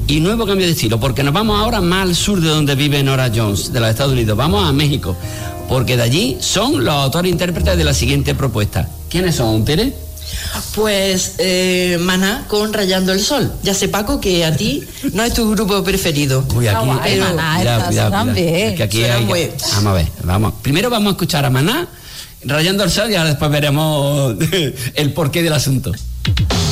y nuevo cambio de estilo, porque nos vamos ahora más al sur de donde vive Norah Jones, de los Estados Unidos. Vamos a México, porque de allí son los autores e intérpretes de la siguiente propuesta. ¿Quiénes son, Tere? Pues Maná con Rayando el Sol. Ya sé, Paco, que a ti no es tu grupo preferido. Uy, aquí, cuidado. Es que aquí hay... Vamos a ver, primero vamos a escuchar a Maná, Rayando el Sol, y ahora después veremos el porqué del asunto.